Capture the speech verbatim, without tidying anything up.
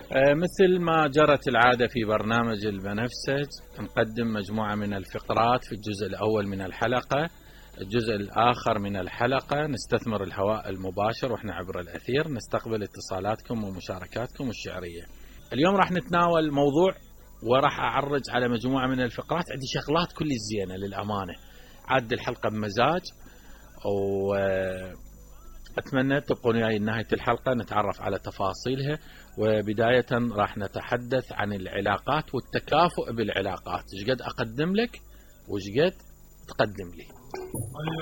مثل ما جرت العادة في برنامج البنفسج، نقدم مجموعة من الفقرات في الجزء الأول من الحلقة. الجزء الآخر من الحلقة نستثمر الهواء المباشر وإحنا عبر الأثير، نستقبل اتصالاتكم ومشاركاتكم الشعرية. اليوم راح نتناول موضوع وراح أعرج على مجموعة من الفقرات. عندي شغلات كل الزينة للأمانة، عاد الحلقة بمزاج، وأتمنى تبقون وياي لنهاية الحلقة نتعرف على تفاصيلها. وبداية راح نتحدث عن العلاقات والتكافؤ بالعلاقات، ايش قد أقدم لك وايش قد تقدم لي.